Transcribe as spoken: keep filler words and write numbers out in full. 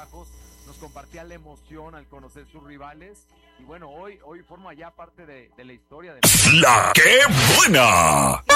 Bajos, nos compartía la emoción al conocer sus rivales, y bueno, hoy, hoy forma ya parte de, de la historia de La ¡Qué buena!